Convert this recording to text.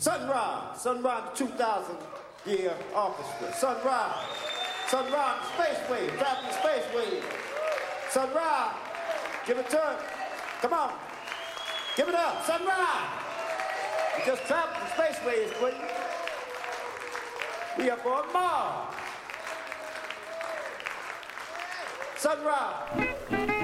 Sun Ra, the 2000 year orchestra. Sun Ra, Space Wave, traveling Space Wave. Sun Ra, give it to him. Come on, give it up, Sun Ra. You just traveled the Space Waves, couldn't you? We up on Mars. Sun Ra.